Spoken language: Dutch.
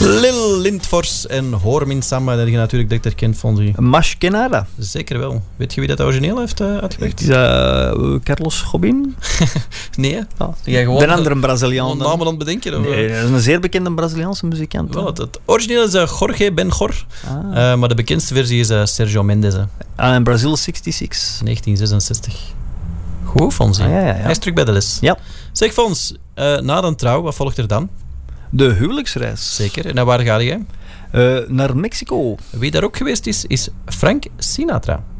Lil Lindfors en Hoor Min Samba, dat je natuurlijk direct herkent van die. Mash Kenara. Zeker wel. Weet je wie dat origineel heeft uitgebracht? Is dat Carlos Gobin? Nee. Ah, Jij gewoon de andere Braziliaan. namen aan het bedenken? Of? Nee, dat is een zeer bekende Braziliaanse muzikant. Wel, het origineel is Jorge Ben Gor, maar de bekendste versie is Sergio Mendes. En Brazil 66. 1966. Goed, Fonsi. Ja. Hij is terug bij de les. Ja. Zeg, Fons, na de trouw, wat volgt er dan? De huwelijksreis. Zeker. En naar waar ga jij? Naar Mexico. Wie daar ook geweest is Frank Sinatra.